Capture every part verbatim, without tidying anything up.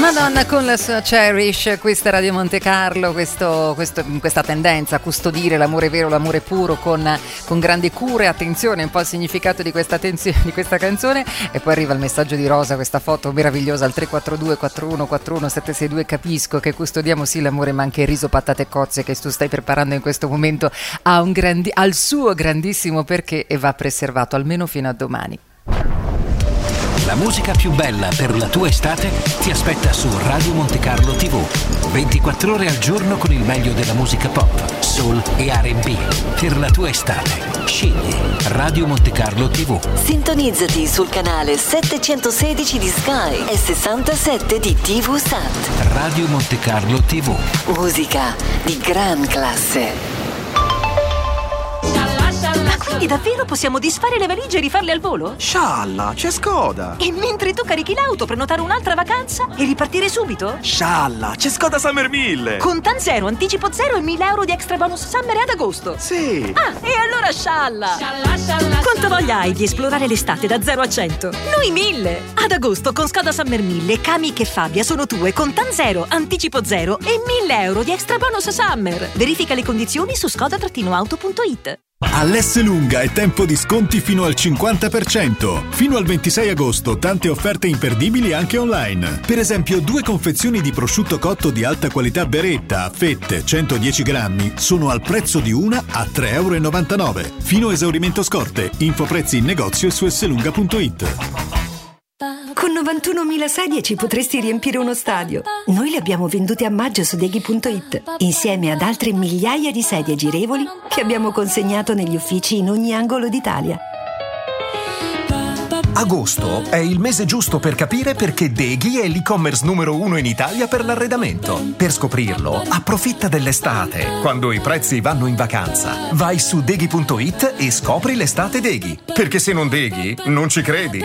Madonna con la sua Cherish, questa Radio Monte Carlo, questo, questo, questa tendenza a custodire l'amore vero, l'amore puro con, con grande cura e attenzione, un po' il significato di questa, tenzi- di questa canzone. E poi arriva il messaggio di Rosa, questa foto meravigliosa al tre quattro due quattro uno quattro uno sette sei due. Capisco che custodiamo sì l'amore, ma anche il riso, patate e cozze che tu stai preparando in questo momento ha un grandi- ha il suo grandissimo perché e va preservato almeno fino a domani. La musica più bella per la tua estate ti aspetta su Radio Monte Carlo tivù. ventiquattro ore al giorno con il meglio della musica pop, soul e R and B. Per la tua estate, scegli Radio Monte Carlo tivù. Sintonizzati sul canale settecentosedici di Sky e sessantasette di T V Sat. Radio Monte Carlo tivù. Musica di gran classe. Quindi davvero possiamo disfare le valigie e rifarle al volo? Scialla, c'è Skoda! E mentre tu carichi l'auto, prenotare un'altra vacanza e ripartire subito? Scialla, c'è Skoda Summer mille! Con Tan Zero, anticipo zero e mille euro di extra bonus Summer ad agosto! Sì! Ah, e allora scialla! Scialla, scialla! Quanta voglia hai di esplorare l'estate da zero a cento? Noi mille! Ad agosto con Skoda Summer mille, Kami e Fabia sono tue con Tan Zero, anticipo zero e mille euro di extra bonus Summer! Verifica le condizioni su skoda auto punto it. All'Esselunga è tempo di sconti fino al cinquanta per cento. Fino al ventisei agosto tante offerte imperdibili anche online. Per esempio due confezioni di prosciutto cotto di alta qualità Beretta a fette centodieci grammi sono al prezzo di una a tre virgola novantanove euro. Fino a esaurimento scorte. Info prezzi in negozio e su esselunga punto it. Con novantunomila sedie ci potresti riempire uno stadio. Noi le abbiamo vendute a maggio su deghi punto it, insieme ad altre migliaia di sedie girevoli che abbiamo consegnato negli uffici in ogni angolo d'Italia. Agosto è il mese giusto per capire perché Deghi è l'e-commerce numero uno in Italia per l'arredamento. Per scoprirlo, approfitta dell'estate, quando i prezzi vanno in vacanza. Vai su deghi punto it e scopri l'estate Deghi. Perché se non Deghi, non ci credi.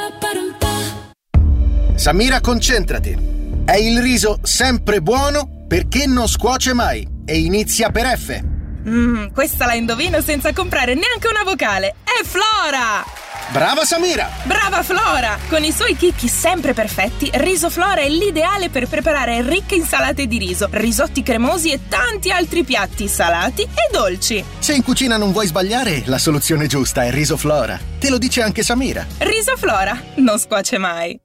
Samira, concentrati. È il riso sempre buono perché non scuoce mai e inizia per F. Mmm, questa la indovino senza comprare neanche una vocale. È Flora! Brava Samira! Brava Flora! Con i suoi chicchi sempre perfetti, Riso Flora è l'ideale per preparare ricche insalate di riso, risotti cremosi e tanti altri piatti salati e dolci. Se in cucina non vuoi sbagliare, la soluzione giusta è Riso Flora. Te lo dice anche Samira. Riso Flora, non scuoce mai.